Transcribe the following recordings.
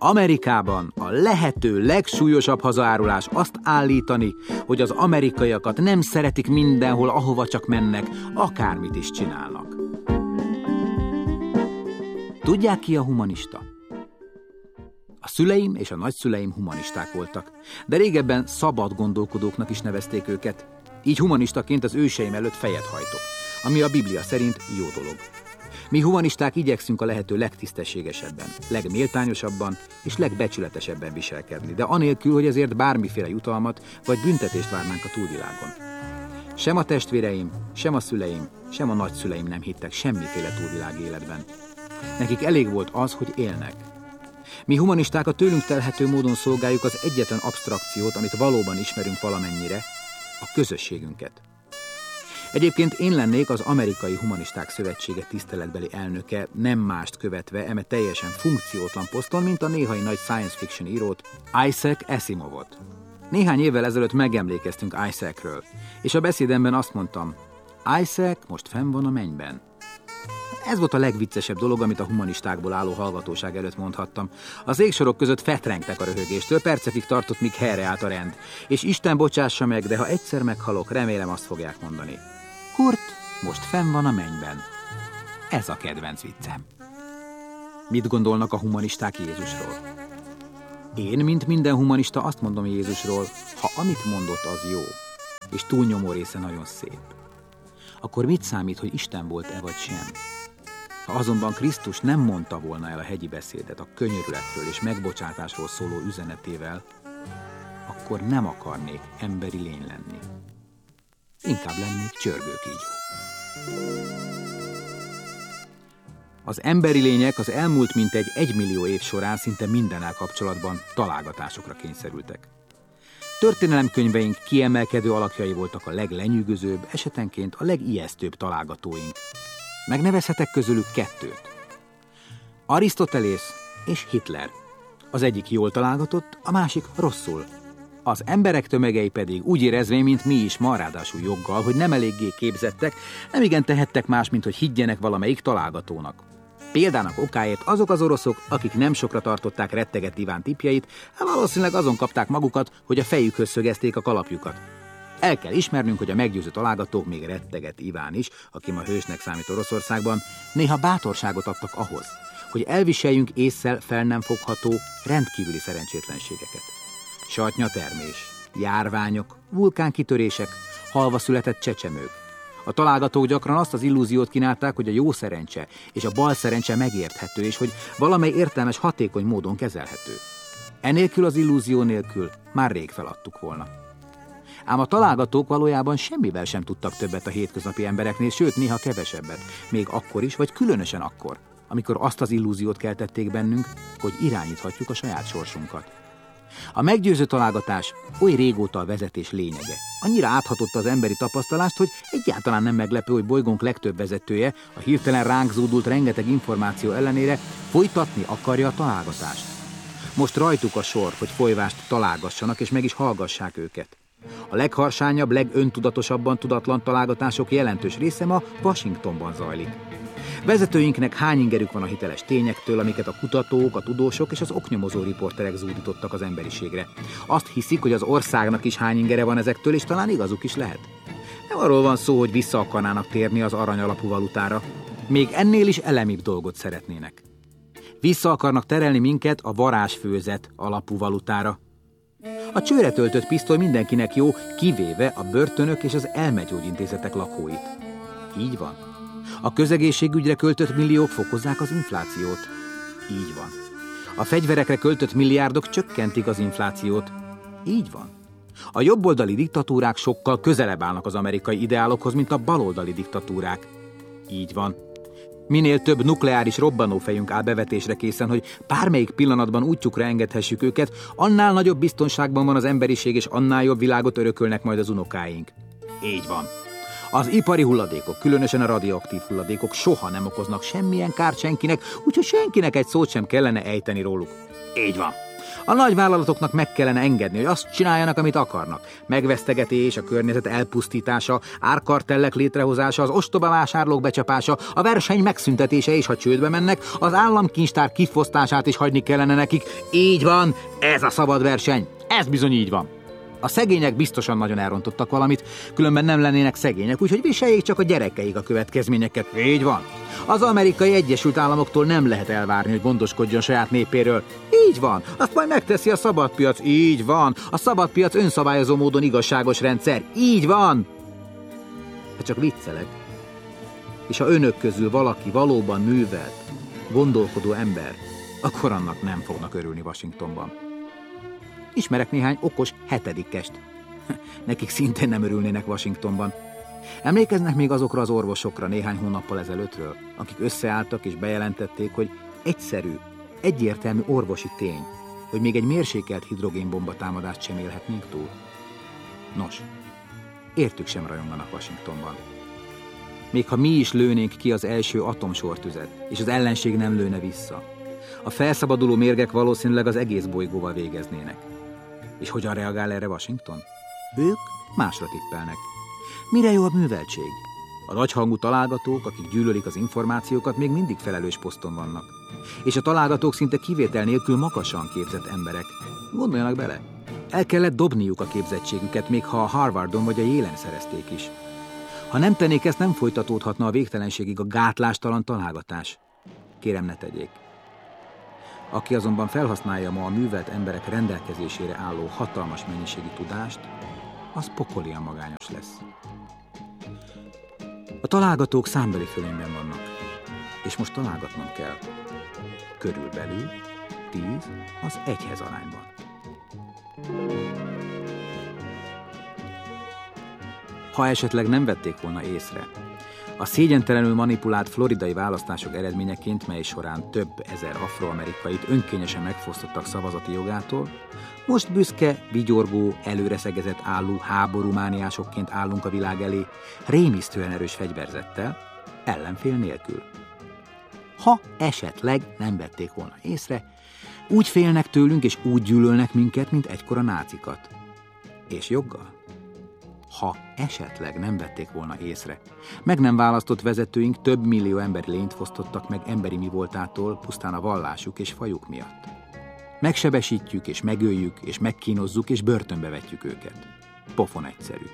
Amerikában a lehető legsúlyosabb hazaárulás azt állítani, hogy az amerikaiakat nem szeretik mindenhol, ahova csak mennek, akármit is csinálnak. Tudják, ki a humanista? A szüleim és a nagyszüleim humanisták voltak, de régebben szabad gondolkodóknak is nevezték őket. Így humanistaként az őseim előtt fejet hajtok, ami a Biblia szerint jó dolog. Mi humanisták igyekszünk a lehető legtisztességesebben, legméltányosabban és legbecsületesebben viselkedni, de anélkül, hogy ezért bármiféle jutalmat vagy büntetést várnánk a túlvilágon. Sem a testvéreim, sem a szüleim, sem a nagyszüleim nem hittek semmiféle túlvilági életben. Nekik elég volt az, hogy élnek. Mi humanisták a tőlünk telhető módon szolgáljuk az egyetlen absztrakciót, amit valóban ismerünk valamennyire, a közösségünket. Egyébként én lennék az Amerikai Humanisták Szövetsége tiszteletbeli elnöke, nem mást követve eme teljesen funkciótlan poszton, mint a néhai nagy science fiction írót, Isaac Asimovot. Néhány évvel ezelőtt megemlékeztünk Isaacről, és a beszédemben azt mondtam, Isaac most fenn van a mennyben. Ez volt a legviccesebb dolog, amit a humanistákból álló hallgatóság előtt mondhattam. Az égsorok között fetrengtek a röhögéstől, percekig tartott, míg helyreállt a rend. És Isten bocsássa meg, de ha egyszer meghalok, remélem azt fogják mondani. Kurt most fenn van a mennyben. Ez a kedvenc viccem. Mit gondolnak a humanisták Jézusról? Én, mint minden humanista, azt mondom Jézusról, ha amit mondott, az jó, és túlnyomó része nagyon szép, akkor mit számít, hogy Isten volt-e vagy sem? Ha azonban Krisztus nem mondta volna el a hegyi beszédet a könyörületről és megbocsátásról szóló üzenetével, akkor nem akarnék emberi lény lenni. Inkább lennék csörgőkígyó. Az emberi lények az elmúlt mintegy 1 millió év során szinte mindennel kapcsolatban találgatásokra kényszerültek. Történelemkönyveink kiemelkedő alakjai voltak a leglenyűgözőbb, esetenként a legijesztőbb találgatóink. Megnevezhetek közülük 2. Arisztotelész és Hitler. Az egyik jól találgatott, a másik rosszul. Az emberek tömegei pedig úgy érezvén, mint mi is ma, ráadásul joggal, hogy nem eléggé képzettek, nem igen tehettek más, mint hogy higgyenek valamelyik találgatónak. Példának okáért azok az oroszok, akik nem sokra tartották retteget Iván tippjeit, valószínűleg azon kapták magukat, hogy a fejükhöz szögezték a kalapjukat. El kell ismernünk, hogy a meggyőző találgatók, még retteget Iván is, aki ma hősnek számít Oroszországban, néha bátorságot adtak ahhoz, hogy elviseljünk ésszel fel nem fogható, rendkívüli szerencsétlenségeket. Sartnyatermés, járványok, vulkánkitörések, halva született csecsemők. A találgatók gyakran azt az illúziót kínálták, hogy a jó szerencse és a bal szerencse megérthető, és hogy valamely értelmes, hatékony módon kezelhető. Enélkül az illúzió nélkül már rég feladtuk volna. Ám a találgatók valójában semmivel sem tudtak többet a hétköznapi embereknél, sőt néha kevesebbet, még akkor is, vagy különösen akkor, amikor azt az illúziót keltették bennünk, hogy irányíthatjuk a saját sorsunkat. A meggyőző találgatás oly régóta a vezetés lényege. Annyira áthatott az emberi tapasztalást, hogy egyáltalán nem meglepő, hogy bolygónk legtöbb vezetője a hirtelen ránk zúdult rengeteg információ ellenére folytatni akarja a találgatást. Most rajtuk a sor, hogy folyvást találgassanak és meg is hallgassák őket. A legharsányabb, legöntudatosabban tudatlan találgatások jelentős része ma Washingtonban zajlik. Vezetőinknek hány ingerük van a hiteles tényektől, amiket a kutatók, a tudósok és az oknyomozó riporterek zúdítottak az emberiségre. Azt hiszik, hogy az országnak is hány ingere van ezektől, és talán igazuk is lehet. Nem arról van szó, hogy vissza akarnának térni az arany alapú valutára. Még ennél is elemibb dolgot szeretnének. Vissza akarnak terelni minket a varázsfőzet alapú valutára. A csőre töltött pisztoly mindenkinek jó, kivéve a börtönök és az elmegyógyintézetek lakóit. Így van. A közegészségügyre költött milliók fokozzák az inflációt. Így van. A fegyverekre költött milliárdok csökkentik az inflációt. Így van. A jobboldali diktatúrák sokkal közelebb állnak az amerikai ideálokhoz, mint a baloldali diktatúrák. Így van. Minél több nukleáris robbanófejünk áll bevetésre készen, hogy bármelyik pillanatban útjukra engedhessük őket, annál nagyobb biztonságban van az emberiség, és annál jobb világot örökölnek majd az unokáink. Így van. Az ipari hulladékok, különösen a radioaktív hulladékok soha nem okoznak semmilyen kárt senkinek, úgyhogy senkinek egy szót sem kellene ejteni róluk. Így van. A nagyvállalatoknak meg kellene engedni, hogy azt csináljanak, amit akarnak. Megvesztegetés, a környezet elpusztítása, árkartellek létrehozása, az ostoba vásárlók becsapása, a verseny megszüntetése, és ha csődbe mennek, az államkincstár kifosztását is hagyni kellene nekik. Így van, ez a szabad verseny. Ez bizony így van. A szegények biztosan nagyon elrontottak valamit, különben nem lennének szegények, úgyhogy viseljék csak a gyerekeik a következményeket. Így van. Az Amerikai Egyesült Államoktól nem lehet elvárni, hogy gondoskodjon saját népéről. Így van. Azt majd megteszi a szabadpiac. Így van. A szabadpiac önszabályozó módon igazságos rendszer. Így van. Hát csak viccelek. És ha önök közül valaki valóban művelt, gondolkodó ember, akkor annak nem fognak örülni Washingtonban. Ismerek néhány okos hetedikest. Nekik szintén nem örülnének Washingtonban. Emlékeznek még azokra az orvosokra néhány hónappal ezelőttről, akik összeálltak és bejelentették, hogy egyszerű, egyértelmű orvosi tény, hogy még egy mérsékelt hidrogénbomba támadást sem élhetnénk túl? Nos, értük sem rajonganak Washingtonban. Még ha mi is lőnénk ki az első atomsortüzet, és az ellenség nem lőne vissza, a felszabaduló mérgek valószínűleg az egész bolygóval végeznének. És hogyan reagál erre Washington? Ők másra tippelnek. Mire jó a műveltség? A nagyhangú találgatók, akik gyűlölik az információkat, még mindig felelős poszton vannak. És a találgatók szinte kivétel nélkül magasan képzett emberek. Gondoljanak bele, el kellett dobniuk a képzettségüket, még ha a Harvardon vagy a Yale-en szerezték is. Ha nem tennék ezt, nem folytatódhatna a végtelenségig a gátlástalan találgatás. Kérem, ne tegyék. Aki azonban felhasználja ma a művelt emberek rendelkezésére álló hatalmas mennyiségű tudást, az pokolian magányos lesz. A találgatók számbeli fölényben vannak, és most találgatnom kell. Körülbelül 10 az 1-hez arányban. Ha esetleg nem vették volna észre, a szégyentelenül manipulált floridai választások eredményeként, mely során több ezer afroamerikait önkényesen megfosztottak szavazati jogától, most büszke, vigyorgó, előreszegezett álló háborúmániásokként állunk a világ elé, rémisztően erős fegyverzettel, ellenfél nélkül. Ha esetleg nem vették volna észre, úgy félnek tőlünk és úgy gyűlölnek minket, mint egykor a nácikat. És joggal. Ha esetleg nem vették volna észre, meg nem választott vezetőink több millió emberi lényt fosztottak meg emberi mivoltától pusztán a vallásuk és fajuk miatt. Megsebesítjük és megöljük és megkínozzuk és börtönbe vetjük őket. Pofon egyszerű.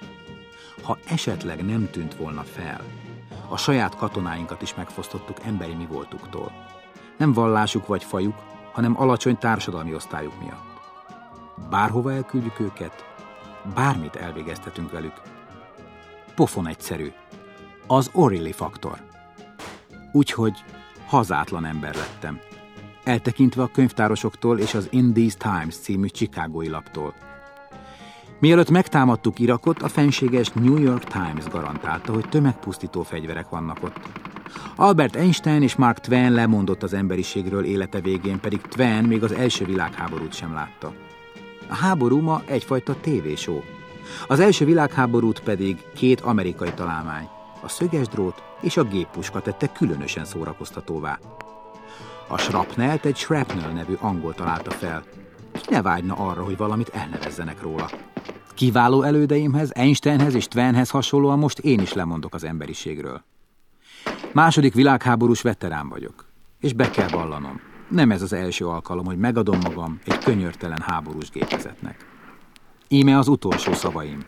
Ha esetleg nem tűnt volna fel, a saját katonáinkat is megfosztottuk emberi mivoltuktól. Nem vallásuk vagy fajuk, hanem alacsony társadalmi osztályuk miatt. Bárhova elküldjük őket, bármit elvégeztetünk velük. Pofon egyszerű. Az O'Reilly faktor. Úgyhogy hazátlan ember lettem. Eltekintve a könyvtárosoktól és az In These Times című chicagói laptól. Mielőtt megtámadtuk Irakot, a fenséges New York Times garantálta, hogy tömegpusztító fegyverek vannak ott. Albert Einstein és Mark Twain lemondott az emberiségről élete végén, pedig Twain még az első világháborút sem látta. A háború ma egyfajta tévéshow. Az első világháborút pedig 2 amerikai találmány, a szögesdrót és a géppuska tette különösen szórakoztatóvá. A shrapnelt egy shrapnel nevű angol találta fel. Ki ne vágyna arra, hogy valamit elnevezzenek róla? Kiváló elődeimhez, Einsteinhez és Twainhez hasonlóan most én is lemondok az emberiségről. Második világháborús veterán vagyok, és be kell vallanom. Nem ez az első alkalom, hogy megadom magam egy könyörtelen háborús gépezetnek. Íme az utolsó szavaim.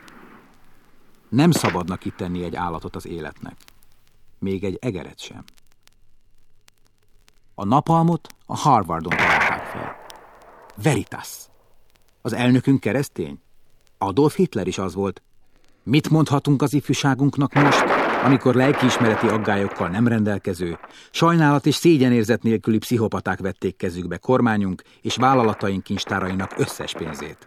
Nem szabadna kitenni egy állatot az életnek. Még egy egeret sem. A napalmot a Harvardon találták fel. Veritas. Az elnökünk keresztény? Adolf Hitler is az volt. Mit mondhatunk az ifjúságunknak most, amikor lelkiismereti aggályokkal nem rendelkező, sajnálat és szégyenérzet nélküli pszichopaták vették kezükbe kormányunk és vállalataink kincstárainak összes pénzét?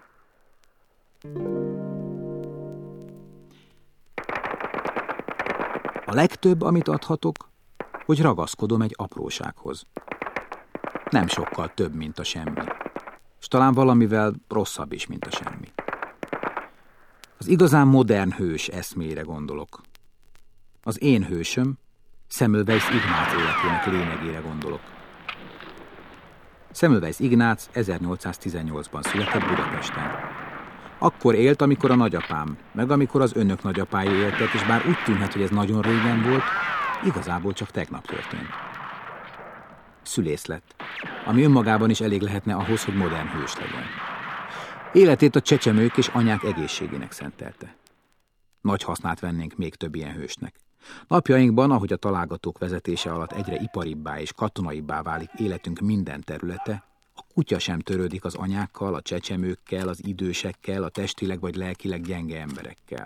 A legtöbb, amit adhatok, hogy ragaszkodom egy aprósághoz. Nem sokkal több, mint a semmi. És talán valamivel rosszabb is, mint a semmi. Az igazán modern hős eszmére gondolok. Az én hősöm, Semmelweis Ignác életének lényegére gondolok. Semmelweis Ignác 1818-ban született Budapesten. Akkor élt, amikor a nagyapám, meg amikor az önök nagyapái éltek, és bár úgy tűnhet, hogy ez nagyon régen volt, igazából csak tegnap történt. Szülész lett, ami önmagában is elég lehetne ahhoz, hogy modern hős legyen. Életét a csecsemők és anyák egészségének szentelte. Nagy hasznát vennénk még több ilyen hősnek. Napjainkban, ahogy a találgatók vezetése alatt egyre iparibbá és katonaibbá válik életünk minden területe, a kutya sem törődik az anyákkal, a csecsemőkkel, az idősekkel, a testileg vagy lelkileg gyenge emberekkel.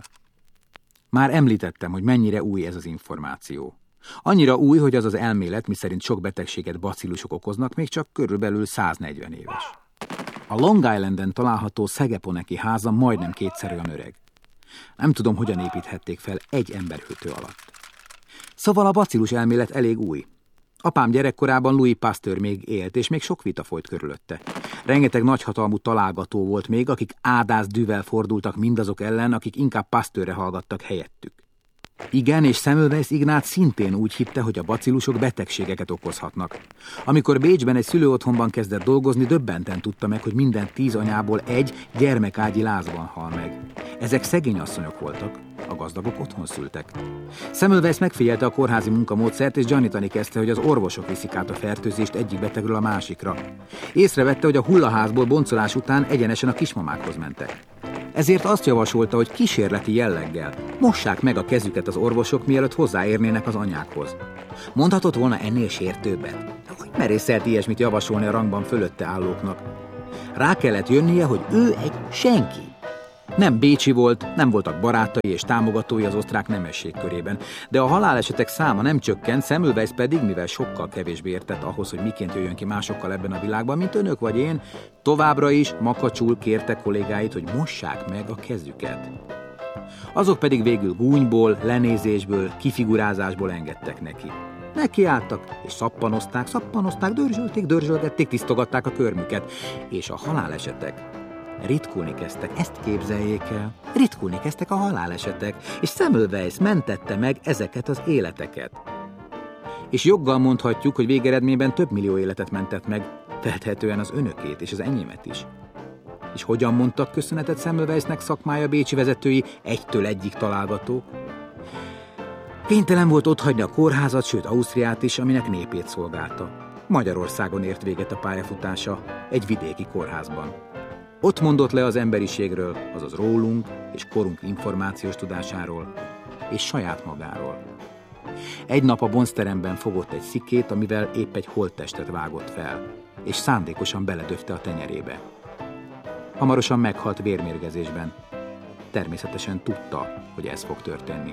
Már említettem, hogy mennyire új ez az információ. Annyira új, hogy az az elmélet, miszerint sok betegséget bacillusok okoznak, még csak körülbelül 140 éves. A Long Islanden található Szegeponeki háza majdnem kétszer olyan öreg. Nem tudom, hogyan építhették fel egy emberhőtő alatt. Szóval a bacillus elmélet elég új. Apám gyerekkorában Louis Pasteur még élt, és még sok vita folyt körülötte. Rengeteg nagyhatalmú találgató volt még, akik ádász-dűvel fordultak mindazok ellen, akik inkább Pasteurre hallgattak helyettük. Igen, és Semmelweis Ignác szintén úgy hitte, hogy a bacillusok betegségeket okozhatnak. Amikor Bécsben egy szülőotthonban kezdett dolgozni, döbbenten tudta meg, hogy minden 10 anyából egy gyermekágyi lázban hal meg. Ezek szegény asszonyok voltak, a gazdagok otthon szültek. Semmelweis megfigyelte a kórházi munkamódszert, és gyanítani kezdte, hogy az orvosok viszik át a fertőzést egyik betegről a másikra. Észrevette, hogy a hullaházból boncolás után egyenesen a kismamákhoz mentek. Ezért azt javasolta, hogy kísérleti jelleggel mossák meg a kezüket az orvosok, mielőtt hozzáérnének az anyákhoz. Mondhatott volna ennél sértőbbet? Hogy merészelt ilyesmit javasolni a rangban fölötte állóknak? Rá kellett jönnie, hogy ő egy senki. Nem bécsi volt, nem voltak barátai és támogatói az osztrák nemesség körében, de a halálesetek száma nem csökkent, Semmelweis pedig, mivel sokkal kevésbé értett ahhoz, hogy miként jöjjön ki másokkal ebben a világban, mint önök vagy én, továbbra is makacsul kérte kollégáit, hogy mossák meg a kezüket. Azok pedig végül gúnyból, lenézésből, kifigurázásból engedtek neki. Nekiálltak, és szappanozták, dörzsölgették, tisztogatták a körmüket, és a halálesetek ritkulni kezdtek, ezt képzeljék el. Ritkulni kezdtek a halálesetek, és Semmelweis mentette meg ezeket az életeket. És joggal mondhatjuk, hogy végeredményben több millió életet mentett meg, feltehetően az önökét és az enyémet is. És hogyan mondtak köszönetet Semmelweisnek szakmája bécsi vezetői, egytől egyig találgatók? Kénytelen volt otthagyni a kórházat, sőt Ausztriát is, aminek népét szolgálta. Magyarországon ért véget a pályafutása, egy vidéki kórházban. Ott mondott le az emberiségről, azaz rólunk és korunk információs tudásáról, és saját magáról. Egy nap a bonzteremben fogott egy szikét, amivel épp egy holttestet vágott fel, és szándékosan beledöfte a tenyerébe. Hamarosan meghalt vérmérgezésben. Természetesen tudta, hogy ez fog történni.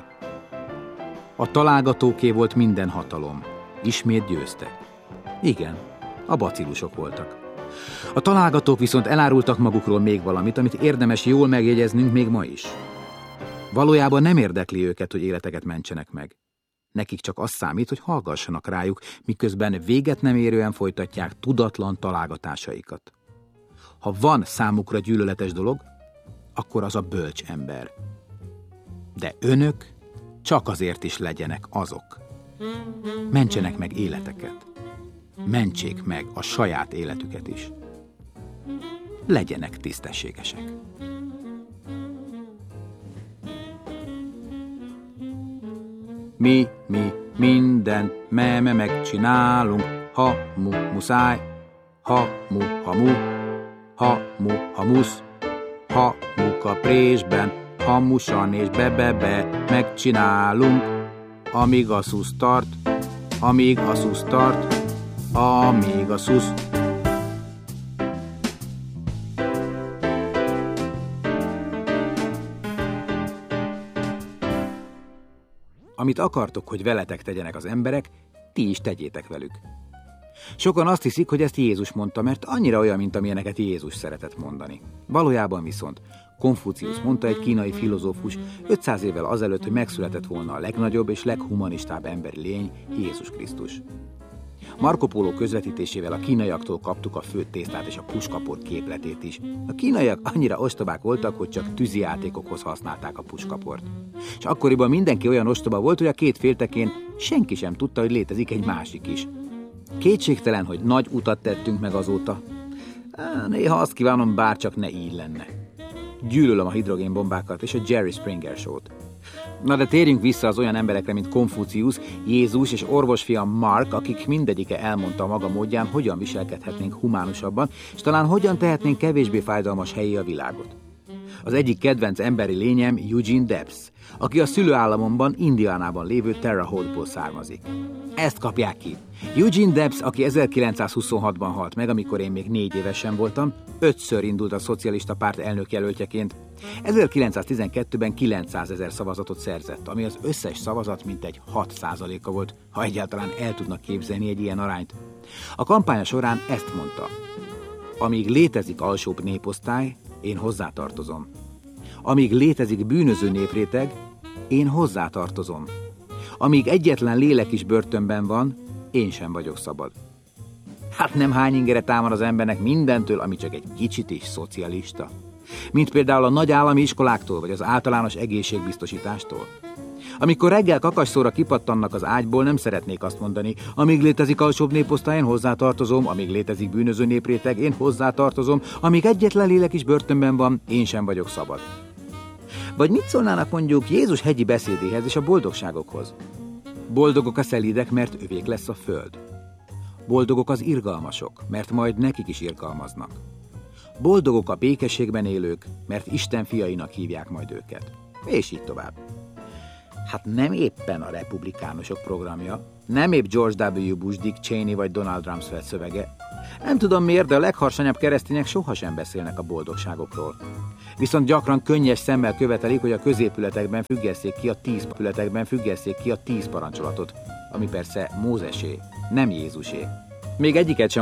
A találgatóké volt minden hatalom. Ismét győztek. Igen, a bacillusok voltak. A találgatók viszont elárultak magukról még valamit, amit érdemes jól megjegyeznünk még ma is. Valójában nem érdekli őket, hogy életeket mentsenek meg. Nekik csak az számít, hogy hallgassanak rájuk, miközben véget nem érően folytatják tudatlan találgatásaikat. Ha van számukra gyűlöletes dolog, akkor az a bölcs ember. De önök csak azért is legyenek azok. Mentsenek meg életeket. Mentsék meg a saját életüket is. Legyenek tisztességesek. Mi mindent megcsinálunk, ha muszáj, ha mu, ha musz, ha mukaprésben, hamusan és be, megcsinálunk, amíg a szusz tart, amíg a szusz. Amit akartok, hogy veletek tegyenek az emberek, ti is tegyétek velük. Sokan azt hiszik, hogy ezt Jézus mondta, mert annyira olyan, mint amilyeneket Jézus szeretett mondani. Valójában viszont Konfuciusz mondta, egy kínai filozófus 500 évvel azelőtt, hogy megszületett volna a legnagyobb és leghumanistább emberi lény, Jézus Krisztus. Marco Polo közvetítésével a kínaiaktól kaptuk a főtt tésztát és a puskaport képletét is. A kínaiak annyira ostobák voltak, hogy csak tűzijátékokhoz használták a puskaport. És akkoriban mindenki olyan ostoba volt, hogy a két féltekén senki sem tudta, hogy létezik egy másik is. Kétségtelen, hogy nagy utat tettünk meg azóta. Néha azt kívánom, bárcsak ne így lenne. Gyűlölöm a hidrogénbombákat és a Jerry Springer show-t. Na de térjünk vissza az olyan emberekre, mint Konfuciusz, Jézus és orvosfiam Mark, akik mindegyike elmondta a maga módján, hogyan viselkedhetnénk humánusabban, és talán hogyan tehetnénk kevésbé fájdalmas helyé a világot. Az egyik kedvenc emberi lényem Eugene Debs, aki a szülőállamomban, Indiánában lévő Terre Haute-ból származik. Ezt kapják ki. Eugene Debs, aki 1926-ban halt meg, amikor én még 4 évesen voltam, 5-ször indult a szocialista párt elnökjelöltjeként. 1912-ben 900 000 szavazatot szerzett, ami az összes szavazat mintegy 6%-a volt, ha egyáltalán el tudnak képzelni egy ilyen arányt. A kampánya során ezt mondta: amíg létezik alsóbb néposztály, én hozzátartozom. Amíg létezik bűnöző népréteg, én hozzátartozom. Amíg egyetlen lélek is börtönben van, én sem vagyok szabad. Hát nem hány ingere támad az embernek mindentől, ami csak egy kicsit is szocialista? Mint például a nagy állami iskoláktól, vagy az általános egészségbiztosítástól. Amikor reggel kakasszóra kipattannak az ágyból, nem szeretnék azt mondani: amíg létezik alsóbb néposztály, én hozzátartozom, amíg létezik bűnöző népréteg, én hozzátartozom, amíg egyetlen lélek is börtönben van, én sem vagyok szabad. Vagy mit szólnának mondjuk Jézus hegyi beszédéhez és a boldogságokhoz? Boldogok a szelídek, mert övék lesz a föld. Boldogok az irgalmasok, mert majd nekik is irgalmaznak. Boldogok a békességben élők, mert Isten fiainak hívják majd őket. És így tovább. Hát nem éppen a republikánusok programja, nem épp George W. Bush, Dick Cheney vagy Donald Rumsfeld szövege. Nem tudom miért, de a legharsanyabb keresztények sohasem beszélnek a boldogságokról. Viszont gyakran könnyes szemmel követelik, hogy a középületekben függesszék ki a 10 parancsolatot, ami persze Mózesé, nem Jézusé. Még egyiket sem